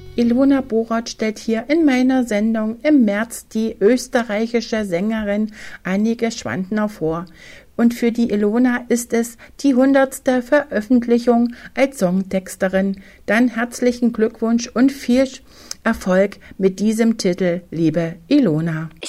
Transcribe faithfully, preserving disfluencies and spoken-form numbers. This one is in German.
Ilona Borath stellt hier in meiner Sendung im März die österreichische Sängerin Annike Schwandner vor. Und für die Ilona ist es die hundertste Veröffentlichung als Songtexterin. Dann herzlichen Glückwunsch und viel Erfolg mit diesem Titel, liebe Ilona. Ich